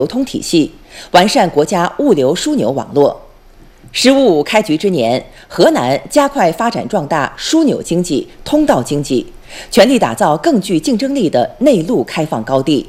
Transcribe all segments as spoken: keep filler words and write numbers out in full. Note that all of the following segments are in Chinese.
流通体系，完善国家物流枢纽网络。“十五五”开局之年，河南加快发展壮大枢纽经济、通道经济，全力打造更具竞争力的内陆开放高地。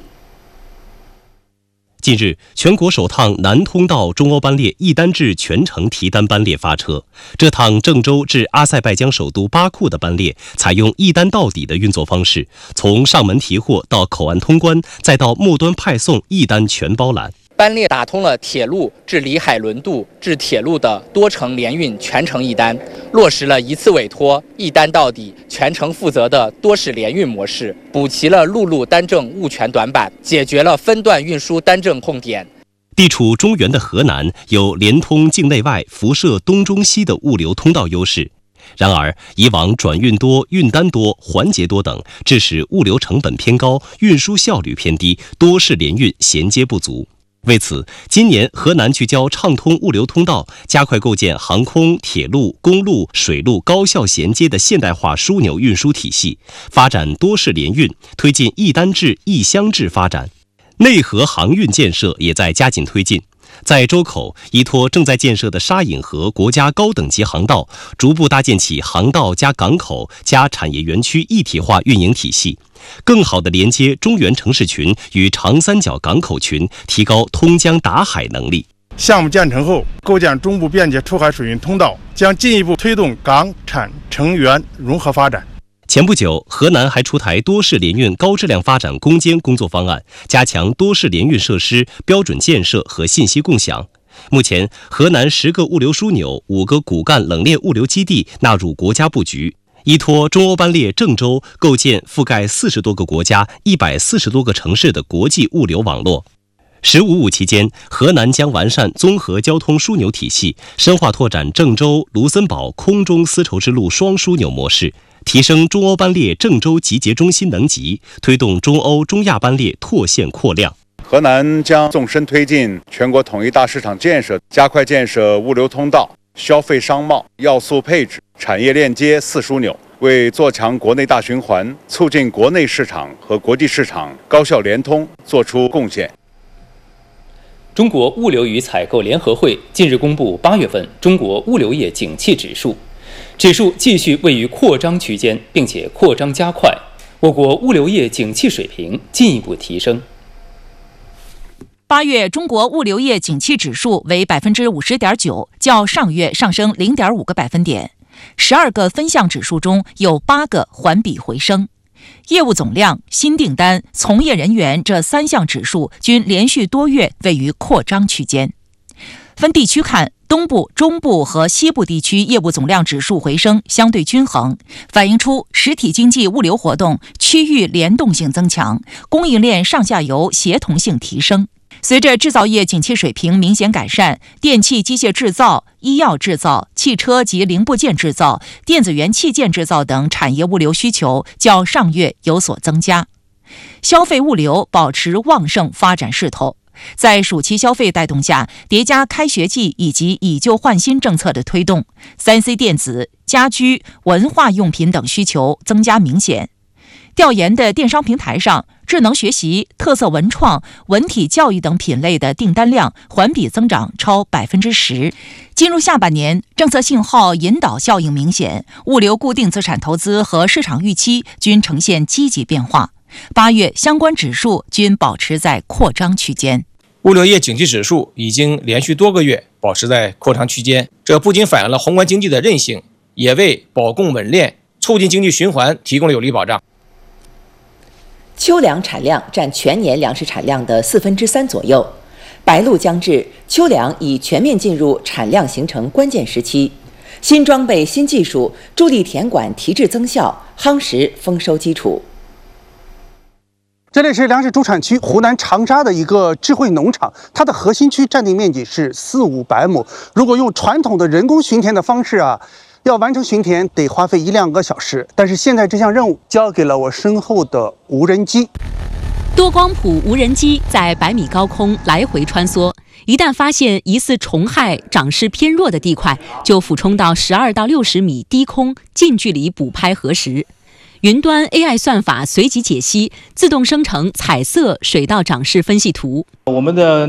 近日，全国首趟南通道中欧班列一单制全程提单班列发车。这趟郑州至阿塞拜疆首都巴库的班列，采用一单到底的运作方式，从上门提货到口岸通关，再到末端派送，一单全包揽。 班列打通了铁路至里海轮渡至铁路的多程联运全程一单，落实了一次委托、一单到底、全程负责的多式联运模式，补齐了陆路单证物权短板，解决了分段运输单证痛点。 地处中原的河南有连通境内外、辐射东中西的物流通道优势。然而，以往转运多、运单多、环节多等，致使物流成本偏高、运输效率偏低，多式联运衔接不足。为此，今年河南聚焦畅通物流通道，加快构建航空、铁路、公路、水路高效衔接的现代化枢纽运输体系，发展多式联运，推进一单制、一箱制发展。内河航运建设也在加紧推进。在周口，依托正在建设的沙引河国家高等级航道，逐步搭建起航道加港口加产业园区一体化运营体系，更好地连接中原城市群与长三角港口群，提高通江达海能力。 项目建成后，构建中部便捷出海水运通道，将进一步推动港产城园融合发展。 前不久，河南还出台多式联运高质量发展攻坚工作方案，加强多式联运设施标准建设和信息共享。目前，河南十个物流枢纽、五个骨干冷链物流基地纳入国家布局，依托中欧班列郑州，构建覆盖四十多个国家、一百四十多个城市的国际物流网络。十五五期间，河南将完善综合交通枢纽体系，深化拓展郑州、卢森堡空中丝绸之路双枢纽模式，提升中欧班列郑州集结中心能级，推动中欧、中亚班列拓线扩量。 河南将纵深推进全国统一大市场建设，加快建设物流通道、消费商贸、要素配置、产业链接四枢纽，为做强国内大循环、促进国内市场和国际市场高效联通作出贡献。 中国物流与采购联合会近日公布八月份中国物流业景气指数，指数继续位于扩张区间，并且扩张加快，我国物流业景气水平进一步提升。 八月中国物流业景气指数为百分之五十点九，较上月上升零点五个百分点。十二个分项指数中有八个环比回升。业务总量、新订单、从业人员这三项指数均连续多月位于扩张区间。分地区看，东部、中部和西部地区业务总量指数回升相对均衡，反映出实体经济物流活动区域联动性增强，供应链上下游协同性提升。随着制造业景气水平明显改善，电气机械制造、医药制造、汽车及零部件制造、电子元器件制造等产业物流需求较上月有所增加，消费物流保持旺盛发展势头。在暑期消费带动下，叠加开学季以及以旧换新政策的推动， 三 C 电子、家居、文化用品等需求增加明显。调研的电商平台上，智能学习、特色文创、文体教育等品类的订单量环比增长超百分之十。进入下半年，政策信号引导效应明显，物流固定资产投资和市场预期均呈现积极变化。八月相关指数均保持在扩张区间。 物流业景气指数已经连续多个月保持在扩张区间，这不仅反映了宏观经济的韧性，也为保供稳链、促进经济循环提供了有力保障。 秋粮产量占全年粮食产量的四分之三左右，白露将至，秋粮已全面进入产量形成关键时期。新装备、新技术助力田管提质增效，夯实丰收基础。 这里是粮食主产区湖南长沙的一个智慧农场，它的核心区占地面积是四五百亩。如果用传统的人工巡田的方式啊，要完成巡田得花费一两个小时，但是现在这项任务交给了我身后的无人机。 多光谱无人机在百米高空来回穿梭，一旦发现疑似虫害、长势偏弱的地块，就俯冲到十二到六十米低空，近距离捕拍核实。云端 A I 算法随即解析，自动生成彩色水稻长势分析图。 我们的